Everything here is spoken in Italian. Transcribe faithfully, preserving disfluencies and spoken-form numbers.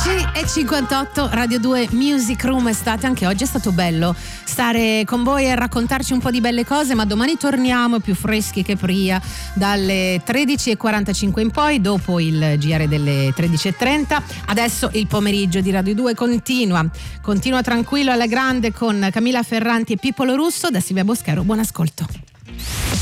undici e cinquantotto, Radio due Music Room Estate. Anche oggi è stato bello stare con voi e raccontarci un po' di belle cose, ma domani torniamo più freschi che prima dalle tredici e quarantacinque in poi, dopo il G R delle tredici e trenta. Adesso il pomeriggio di Radio due continua continua tranquillo alla grande con Camilla Ferranti e Pippolo Russo. Da Silvia Boschero, buon ascolto.